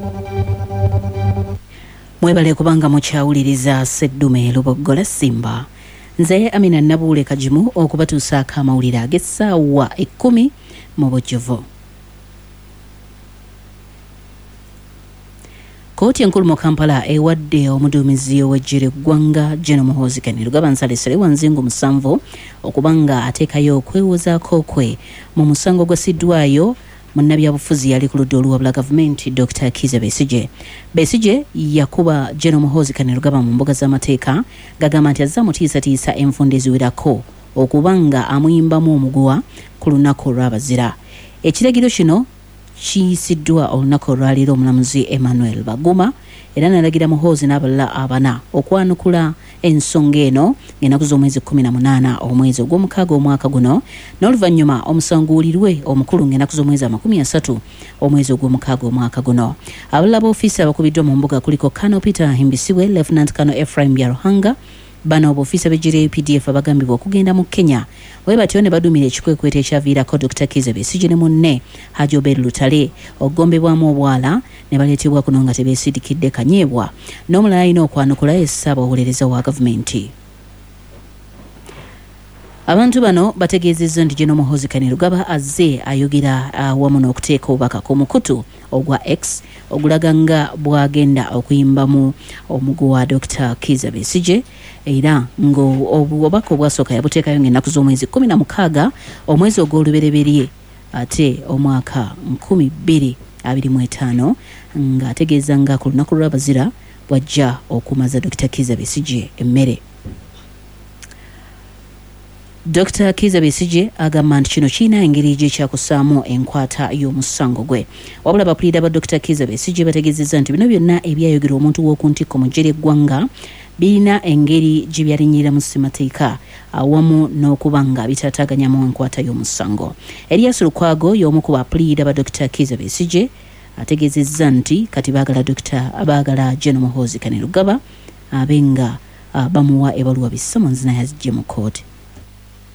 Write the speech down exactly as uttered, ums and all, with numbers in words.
Mwebale kubanga mukyawuliriza Seddume Luboggola Simba. Nze Amina Nabuule Kajimu okubatuusaako amawulire ag'essaawa ekkumi mu bujjuvu. Kooti enkulu mu Kampala ewadde omuduumizi ow'eggye eggwanga General Muhoozi Kainerugaba Nsalessere Wanzingu musanvu okubanga ateekayo okwewozaako kwe mu musango gwasiddwayo munnabyabufuzi yali ku ludda oluwabula gavumenti Doctor Kizza Besigye. Besigye yakuba General Muhoozi Kainerugaba mu mbuga z'amateeka gagamba nti azza mutiisatiisa enfunda eziwerako okubanga amuyimbamu omuguwa ku lunaku olw'abazira. Ekiragiro kino kiyisiddwa olunaku olwaleero omulamuzi Emmanuel Baguma era n'alagira Muhoozi n'abalala abana okwanukula ensonga eno ng'ennaku z'omwezi kkumi na munaana omwezi ogw'omukaaga omwaka guno n'oluvannyuma omusango guwulirwe omukulu ng'ennaku z'omwezi amakumi asatu omwezi ogw'omukaaga omwaka guno. Abalala b'ofiisi abakubiddwa mu mbuga kuliko Kano Peter Himbisibwe, Lieutenant Kano Ephraim Byaruhanga. Bano b'ofiisa b'eggye U P D F abagambibwa okugenda mu Kenya bwe batyo ne badumira ekikwekweto ekyaviirako Doctor Kizza Besigye ne munne Haji Obed Lutale okugombebwamu obwala ne baleetebwa kuno nga tebeesidikidde kanyeebwa n'omulala alina okwanukula essaabawulereza wa gavumenti. Abantu bano bategeezezza nti General Muhoozi Kainerugaba azze ayogera awamu uh, n'okuteeka obubaka ku mukutu ogwa X ogulaga nga bwagenda okuyimbamu omuguwa Doctor Kizza Besigye era ng'obubaka obwasooka yabuteekayo ng'ennaku z'omwezi kkumi na mukaaga omwezi ogw'olubereberye ate omwaka nkumi bbiri abiri mu etaano ng'ategeeza nga ku lunaku lw'abazira bwajja okumaza Doctor Kizza Besigye emmere. Doctor Kizza Besigye agamba nti kino kirina engeri gy'ekyakusaamu enkwata y'omusango gwe. Wabula bapuliida ba Doctor Kizza Besigye bategeezezza nti bino byonna ebyayogerwa omuntu w'oku ntikko mu ggye ly'eggwanga birina engeri gye byalinyirira mu ssemateeka awamu n'okuba nga bitataganyamu enkwata y'omusango. Erias Lukwago y'omu ku bapuliida ba Doctor Kizza Besigye ategeezezza nti kati baagala Doctor abaagala General Muhoozi Kainerugaba abenga uh, bamuwa ebaluwa bissamu nzina yazigye mu kkooti.